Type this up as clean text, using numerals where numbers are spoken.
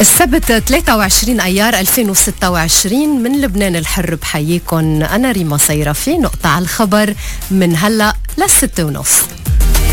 السبت 23 أيار 2026 من لبنان الحر، بحييكم. أنا ريما صيرفي. نقطة على الخبر من هلأ للستة ونص.